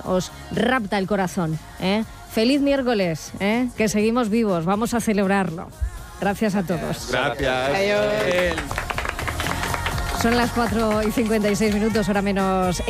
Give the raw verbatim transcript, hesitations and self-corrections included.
os rapta el corazón, ¿eh? Feliz miércoles, ¿eh? Que seguimos vivos, vamos a celebrarlo. Gracias a todos. Gracias. Adiós. Son las cuatro y cincuenta y seis minutos, hora menos